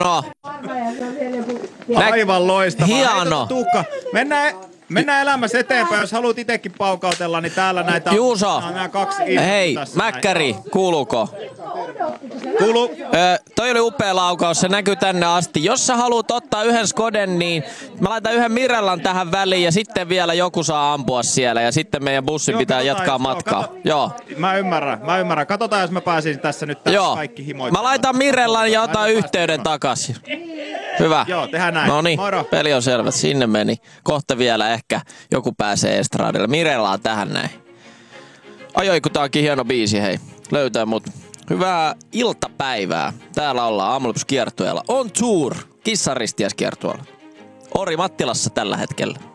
Aivan loistavaa. Hieno. Tuukka, mennään elämässä eteenpäin. Jos haluat itekin paukautella, niin täällä näitä Juuso, nämä kaksi hei, tässä Mäkkäri, kuuluuko? Kuuluu. Toi oli upea laukaus, se näkyy tänne asti. Jos sä haluat ottaa yhden Skoden, niin mä laitan yhden Mirellan tähän väliin ja sitten vielä joku saa ampua siellä ja sitten meidän bussin pitää jatkaa matkaa. Joo. Mä ymmärrän. Katsotaan, jos mä pääsin tässä nyt kaikki himoittamaan. Mä laitan Mirellan ja otan yhteyden takaisin. Hyvä. Joo, tehdään näin. Noniin, Moro. peli on selvä. Sinne meni. Kohta vielä ehkä joku pääsee estradille. Mirellaa tähän näin. Ai kun tää onkin hieno biisi, hei. Löytää mut. Hyvää iltapäivää. Täällä ollaan Aamulipus kiertueella. On tour. Kissanristiäiskiertueella. Ori Mattilassa tällä hetkellä.